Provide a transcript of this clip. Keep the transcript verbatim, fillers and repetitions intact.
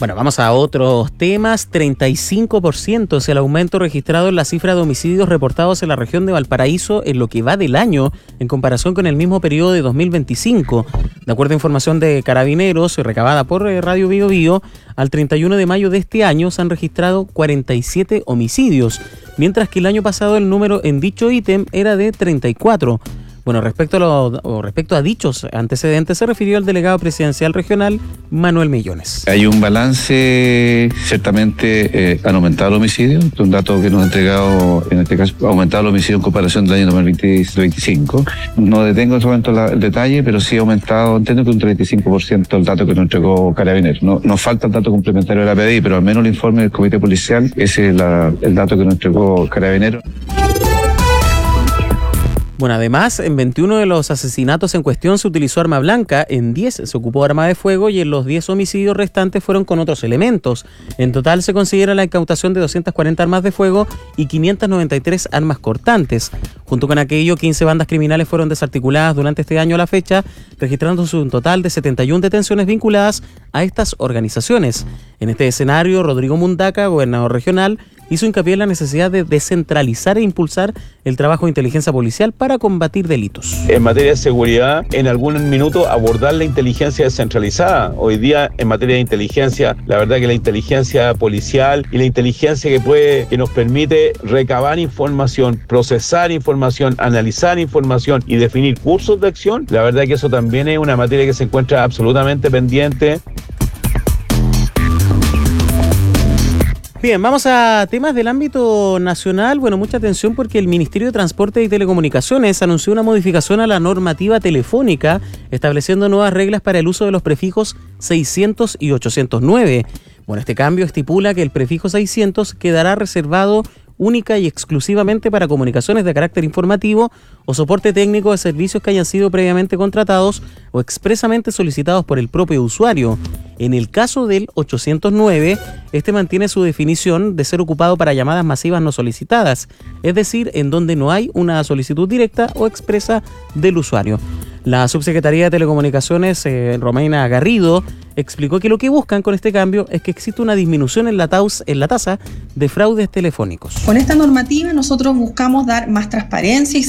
Bueno, vamos a otros temas. treinta y cinco por ciento es el aumento registrado en la cifra de homicidios reportados en la región de Valparaíso en lo que va del año, en comparación con el mismo periodo de dos mil veinticinco. De acuerdo a información de Carabineros recabada por Radio Bio Bio, al treinta y uno de mayo de este año se han registrado cuarenta y siete homicidios, mientras que el año pasado el número en dicho ítem era de treinta y cuatro. Bueno, respecto a, lo, o respecto a dichos antecedentes, se refirió el delegado presidencial regional, Manuel Millones. Hay un balance, ciertamente eh, han aumentado los homicidios, un dato que nos ha entregado, en este caso, ha aumentado los homicidios en comparación del año dos mil veinte, veinticinco. No detengo en este momento la, el detalle, pero sí ha aumentado, entiendo que un treinta y cinco por ciento el dato que nos entregó Carabineros. No, nos falta el dato complementario de la P D I, pero al menos el informe del Comité Policial, ese es la, el dato que nos entregó Carabineros. Bueno, además, en veintiuno de los asesinatos en cuestión se utilizó arma blanca, en diez se ocupó arma de fuego y en los diez homicidios restantes fueron con otros elementos. En total se considera la incautación de doscientas cuarenta armas de fuego y quinientas noventa y tres armas cortantes. Junto con aquello, quince bandas criminales fueron desarticuladas durante este año a la fecha, registrándose un total de setenta y una detenciones vinculadas a estas organizaciones. En este escenario, Rodrigo Mundaca, gobernador regional, hizo hincapié en la necesidad de descentralizar e impulsar el trabajo de inteligencia policial para combatir delitos. En materia de seguridad, en algún minuto abordar la inteligencia descentralizada. Hoy día, en materia de inteligencia, la verdad que la inteligencia policial y la inteligencia que puede, que nos permite recabar información, procesar información, analizar información y definir cursos de acción, la verdad que eso también es una materia que se encuentra absolutamente pendiente. Bien, vamos a temas del ámbito nacional. Bueno, mucha atención porque el Ministerio de Transporte y Telecomunicaciones anunció una modificación a la normativa telefónica, estableciendo nuevas reglas para el uso de los prefijos seiscientos y ochocientos nueve. Bueno, este cambio estipula que el prefijo seiscientos quedará reservado única y exclusivamente para comunicaciones de carácter informativo o soporte técnico de servicios que hayan sido previamente contratados o expresamente solicitados por el propio usuario. En el caso del ochocientos nueve, este mantiene su definición de ser ocupado para llamadas masivas no solicitadas, es decir, en donde no hay una solicitud directa o expresa del usuario. La subsecretaría de Telecomunicaciones, eh, Romaina Garrido, explicó que lo que buscan con este cambio es que exista una disminución en la, taus, en la tasa de fraudes telefónicos. Con esta normativa nosotros buscamos dar más transparencia y